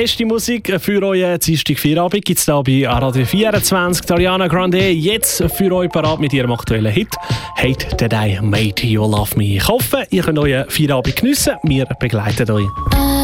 beste Musik für euren Dienstag Feierabend gibt es hier bei Radio 24. Ariana Grande jetzt für euch parat mit ihrem aktuellen Hit «Hate That I Made You Love Me». Ich hoffe, ihr könnt euren Feierabend geniessen. Wir begleiten euch.